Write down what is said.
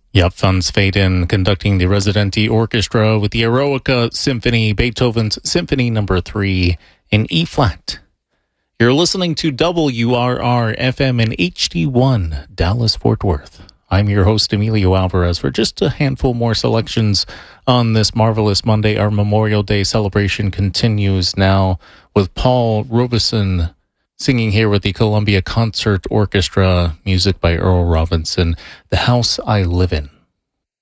Yep, Franz Faden conducting the Residenti Orchestra with the Eroica Symphony, Beethoven's Symphony No. 3 in E-flat. You're listening to WRR-FM and HD1, Dallas-Fort Worth. I'm your host, Emilio Alvarez, for just a handful more selections on this marvelous Monday. Our Memorial Day celebration continues now with Paul Robeson singing here with the Columbia Concert Orchestra, music by Earl Robinson, The House I Live In.